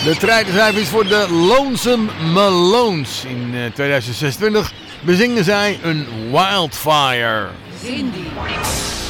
De treitenschijf is voor de Lonesome Malones. In 2026 bezingen zij een Wildfire. Indie.